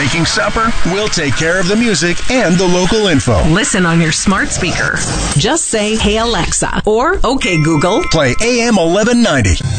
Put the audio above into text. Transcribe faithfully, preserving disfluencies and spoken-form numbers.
making supper, we'll take care of the music and the local info. Listen on your smart speaker. Just say, "Hey Alexa," or "Okay Google." Play A M eleven ninety.